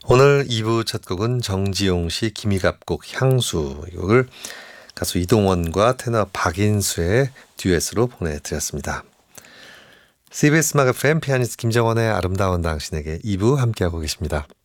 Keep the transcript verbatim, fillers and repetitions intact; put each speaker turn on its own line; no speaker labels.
오늘 이 부 첫 곡은 정지용 씨 김희갑 곡 향수, 이 곡을 가수 이동원과 테너 박인수의 듀엣으로 보내드렸습니다. 씨비에스 음악 에프엠 피아니스트 김정원의 아름다운 당신에게 이 부 함께하고 계십니다.